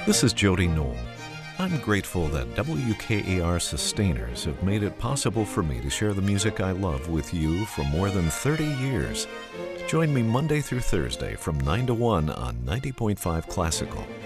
This is Jody Knoll. I'm grateful that WKAR sustainers have made it possible for me to share the music I love with you for more than 30 years. Join me Monday through Thursday from 9 to 1 on 90.5 Classical